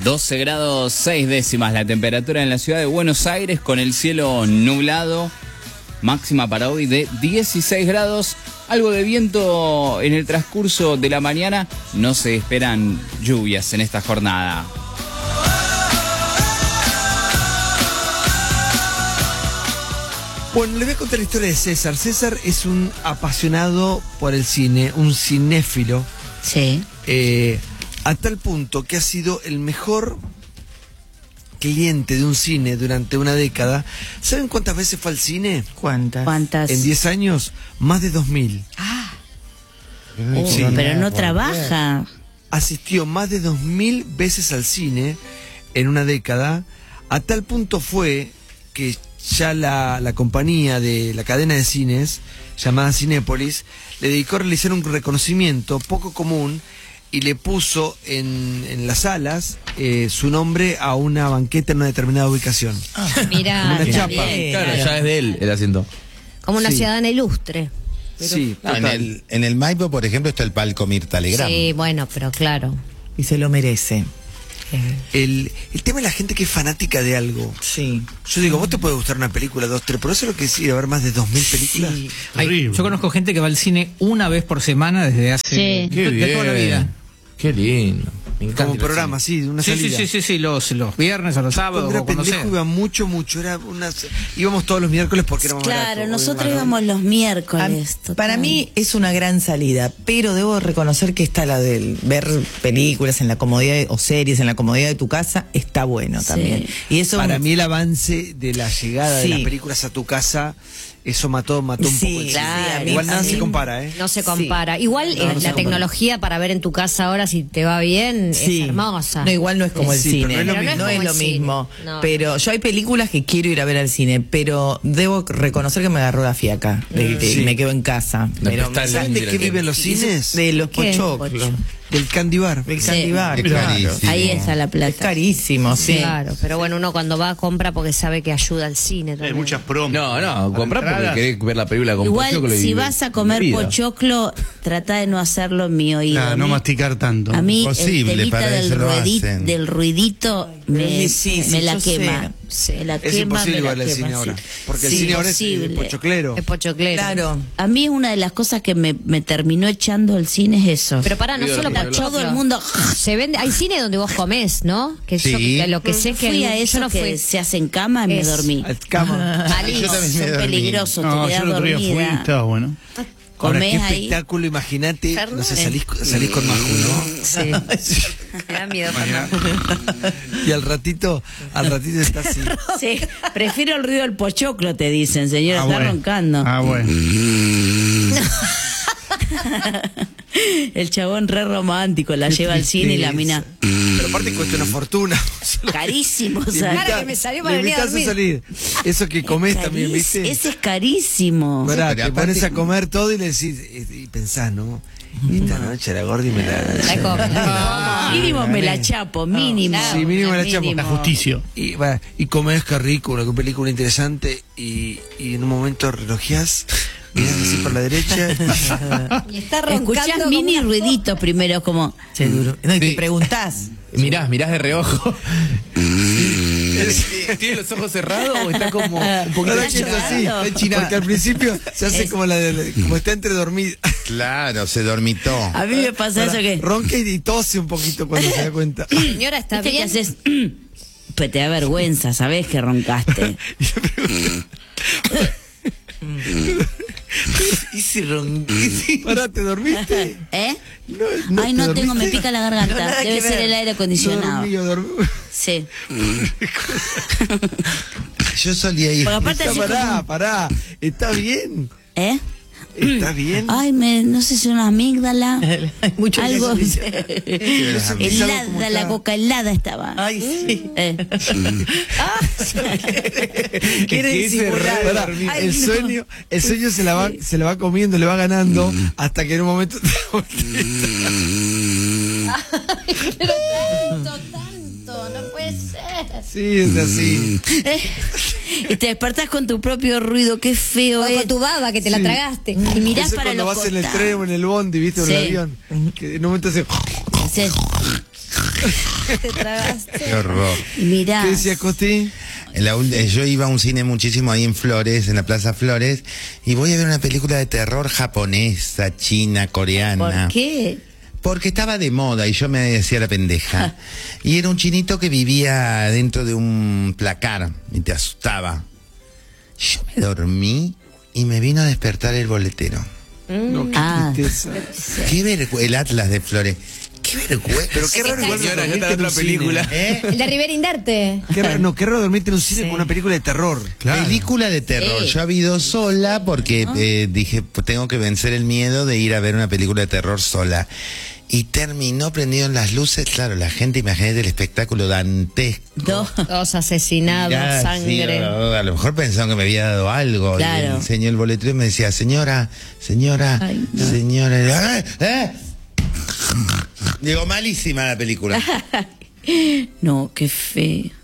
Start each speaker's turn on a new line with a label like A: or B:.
A: 12 grados 6 décimas la temperatura en la ciudad de Buenos Aires, con el cielo nublado. Máxima para hoy de 16 grados. Algo de viento en el transcurso de la mañana. No se esperan lluvias en esta jornada.
B: Bueno, les voy a contar la historia de César. César es un apasionado por el cine, un cinéfilo.
C: Sí.
B: A tal punto que ha sido el mejor cliente de un cine durante una década. ¿Saben cuántas veces fue al cine?
C: ¿Cuántas?
B: En 10 años, más de 2000.
C: Sí. Pero no trabaja.
B: Asistió más de 2000 veces al cine en una década. A tal punto fue que ya la compañía de la cadena de cines, llamada Cinépolis, le dedicó a realizar un reconocimiento poco común y le puso en las salas su nombre a una banqueta en una determinada ubicación.
C: Mira,
B: una chapa.
D: Claro, ya es de él el asiento.
E: Como una
B: Sí.
E: ciudadana ilustre.
B: Sí, total.
F: en el Maipo, por ejemplo, está el palco Mirta Legrand.
E: Sí, bueno, pero claro.
G: Y se lo merece.
B: El tema es la gente que es fanática de algo.
G: Sí.
B: Yo digo, vos te puede gustar una película, 2, 3, pero eso es lo que es ir a ver más de 2000 películas.
G: Sí.
H: Yo conozco gente que va al cine una vez por semana desde hace
C: Sí.
H: de toda la vida.
D: Qué lindo. Me encanta
B: Como
D: ir al
B: programa,
D: cine.
B: sí, una
H: Sí,
B: salida.
H: sí, los viernes o los sábados.
B: Cuando era
H: o cuando
B: pendejo
H: sea.
B: iba mucho, íbamos todos los miércoles porque éramos
C: Claro,
B: baratos,
C: nosotros
B: obvio,
C: íbamos los miércoles.
G: Para mí es una gran salida, pero debo reconocer que está la del ver películas en la comodidad o series en la comodidad de tu casa, está bueno
C: Sí.
G: también. Y eso
B: Para mí el avance de la llegada de
G: Sí.
B: las películas a tu casa, eso mató un poco el
G: Sí,
B: cine.
C: claro.
B: Igual nada
G: Sí.
B: se compara, ¿eh?
E: No se
G: Sí.
E: compara. Igual
B: No, no se
E: la
B: compara.
E: tecnología para ver en tu casa ahora, si te va bien,
G: Sí.
E: es hermosa.
G: No, igual no es como el
B: Sí, pero
G: cine.
B: no es lo
E: Pero
B: mismo.
G: No es
E: como
G: lo
E: el cine.
G: mismo.
E: No.
G: Pero yo hay películas que quiero ir a ver al cine, pero debo reconocer que me agarró la fiaca, de que
B: Sí.
G: me quedo en casa. Pero
D: prestar el
B: ¿Saben de qué viven los cines?
G: de los
C: ¿Qué?
G: pochoclos.
B: Del candy bar.
G: Del candy bar,
F: Es
G: claro.
F: carísimo.
C: Ahí está la
G: Es
C: plata.
G: carísimo, sí.
E: Claro, pero bueno, uno cuando va compra porque sabe que ayuda al cine también.
I: Hay muchas promos.
D: No, comprá porque
I: entradas.
D: querés ver la película con
C: Igual,
D: pochoclo y
C: si vas a comer
D: bebida.
C: pochoclo, trata de no hacerlo en mi oído.
I: Claro, no masticar tanto.
C: A mí
F: Imposible,
C: el temita
F: para
C: del,
F: eso lo hacen.
C: del ruidito me,
G: Sí,
C: me la
G: yo
C: quema.
G: sé.
C: Me la
B: Es
C: quema,
B: imposible
C: me
B: ir
C: la
B: al
C: quema,
B: cine
C: sí.
B: ahora. Porque
C: Sí,
B: el cine ahora es
C: imposible.
B: pochoclero.
E: Es pochoclero.
G: Claro.
C: A mí una de las cosas que me terminó echando el cine es eso.
E: Pero para, no
D: Pido
E: solo
D: el
E: pochoclo.
C: todo el mundo...
E: Se vende, hay cine donde vos comés, ¿no? Que
F: Sí.
E: yo, que lo que sé es que
C: fui a
E: yo
C: eso
E: no
C: que
E: fui.
C: se hace en cama y me
E: Es-
C: dormí.
B: Al cama.
C: Malísimo,
F: Yo también me
C: son
F: dormí.
C: peligrosos,
I: No,
C: te
I: yo
C: quedas
I: el otro día fui y
C: dormida.
I: estaba bueno.
B: Ahora, qué
C: Comés ahí.
B: espectáculo, imagínate. No sé, salís con Maju, ¿no?
E: Sí. Me da miedo.
B: Y al ratito está así.
C: Sí, prefiero el ruido del pochoclo, te dicen, señora, está
I: bueno.
C: roncando.
I: Bueno.
C: El chabón re romántico, la lleva al cine y la mina.
B: Pero aparte cuesta una fortuna.
C: Carísimo,
B: Le
C: ¿sabes?
E: Cara que me salió para
B: le
E: venir a
B: invitás
E: dormir.
B: salir. Eso que comés también, ¿viste?
C: Ese es carísimo.
B: Verá,
F: Sí, pero
B: te
F: aparte-
B: pones a comer todo y le decís, y pensás, ¿no? Esta noche la gordi me la...
E: La compra.
C: Mínimo me la chapo, mínimo.
B: Sí, mínimo la chapo.
I: La justicia.
B: Y, va, y comés, qué rico, una película interesante, y en un momento relojeás, mirás así por la derecha,
E: Y está roncando.
C: Escuchás
E: como
C: mini
E: una
C: ruiditos primero, como...
G: Che, duro. No, y te
D: Sí.
G: preguntás.
D: Mirás de reojo. ¿Tiene los ojos cerrados o está como un poquito
B: ahora que es así,
C: chinado.
B: porque al principio se hace como como está entre dormida.
F: Claro, se dormitó.
C: A mí me pasa eso que...
B: Ronca y tose un poquito cuando se da cuenta.
E: Señora, está
C: ¿Viste que
E: bien.
C: haces? Pues te da vergüenza, ¿sabés que roncaste?
B: ¿Y si ronqué? Pará, ¿te dormiste?
C: ¿Eh?
B: No,
C: Ay,
B: ¿te
C: no tengo, me
B: dormiste?
C: pica la garganta.
G: No, nada
C: Debe
G: que
C: ser
G: ver.
C: el aire acondicionado.
B: Dormí.
C: Sí.
F: Yo solía ir.
C: Porque aparte así como...
B: Pará. ¿Está bien?
C: ¿Eh?
B: ¿Está bien?
C: Ay, no sé si una amígdala.
G: Hay mucho
C: Algo.
F: Las
C: Helada, la boca helada estaba.
G: Ay, sí.
B: Quiere
G: disimular. Ay,
B: el
G: no.
B: sueño se la va comiendo, le va ganando, hasta que en un momento
E: Pero tanto, no puede ser.
B: sí, es así.
C: Y te despertás con tu propio ruido, qué feo
E: O
C: es.
E: con tu baba que te la tragaste.
C: Y mirás
B: Eso
C: para
B: cuando
C: los
B: vas en el
C: costados.
B: tren o en el bondi, ¿viste? O en el
C: Sí.
B: avión, que en un momento se
C: Haces- Te tragaste.
F: Qué horror.
C: Y mirá.
B: ¿Qué decía Costi?
F: Yo iba a un cine muchísimo ahí en Flores, en la Plaza Flores, y voy a ver una película de terror japonesa, china, coreana.
C: ¿Por qué?
F: Porque estaba de moda y yo me hacía la pendeja. Y era un chinito que vivía dentro de un placar y te asustaba. Yo me dormí y me vino a despertar el boletero.
B: No, qué
C: Ah.
B: tristeza.
F: Qué vergüenza, el Atlas de Flores. Qué vergüenza.
B: Pero qué raro igual
D: Señora, ya
B: dormirte
D: está
B: en
D: otra
B: un cine.
D: película.
F: ¿Eh?
E: El de Rivera Indarte.
B: Qué raro dormirte en un cine
E: Sí.
B: con una película de terror.
F: Película de terror.
E: Sí.
F: Yo había ido sola porque dije, pues, tengo que vencer el miedo de ir a ver una película de terror sola. Y terminó prendido en las luces. Claro, la gente, imagínate el espectáculo dantesco.
E: Dos asesinados,
F: Mirá,
E: sangre.
F: sí, a lo mejor pensaron que me había dado algo.
E: Claro.
F: Y le enseñó el boletín y me decía, señora,
C: Ay, no.
F: señora. Digo, malísima la película.
C: No, qué feo.